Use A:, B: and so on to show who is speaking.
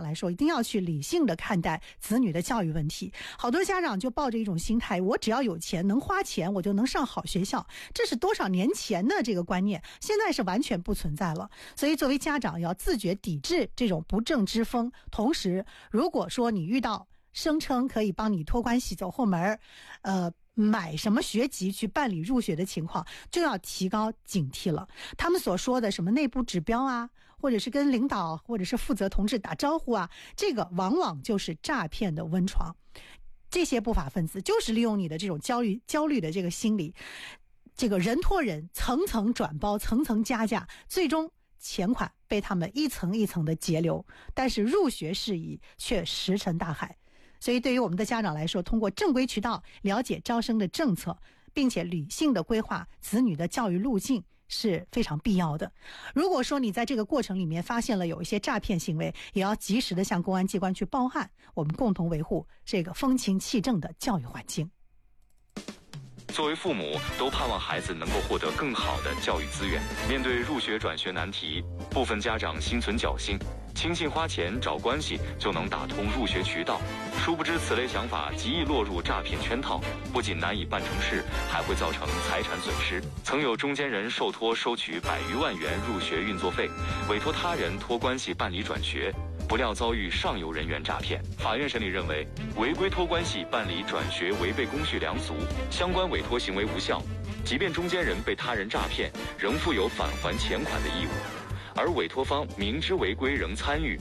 A: 长来说，一定要去理性的看待子女的教育问题。好多家长就抱着一种心态，我只要有钱能花钱，我就能上好学校，这是多少年前的这个观念，现在是完全不存在了。所以作为家长要自觉抵制这种不正之风，同时如果说你遇到声称可以帮你托关系走后门，买什么学籍去办理入学的情况，就要提高警惕了。他们所说的什么内部指标啊，或者是跟领导或者是负责同志打招呼啊，这个往往就是诈骗的温床。这些不法分子就是利用你的这种焦虑的这个心理，这个人托人，层层转包，层层加价，最终钱款被他们一层一层的截留，但是入学事宜却石沉大海。所以对于我们的家长来说，通过正规渠道了解招生的政策，并且理性的规划子女的教育路径是非常必要的。如果说你在这个过程里面发现了有一些诈骗行为，也要及时的向公安机关去报案，我们共同维护这个风清气正的教育环境。
B: 作为父母，都盼望孩子能够获得更好的教育资源。面对入学转学难题，部分家长心存侥幸，轻轻花钱找关系就能打通入学渠道，殊不知此类想法极易落入诈骗圈套，不仅难以办成事，还会造成财产损失。曾有中间人受托收取100余万元入学运作费，委托他人托关系办理转学，不料遭遇上游人员诈骗。法院审理认为，违规托关系办理转学违背公序良俗，相关委托行为无效，即便中间人被他人诈骗，仍负有返还钱款的义务，而委托方明知违规仍参与，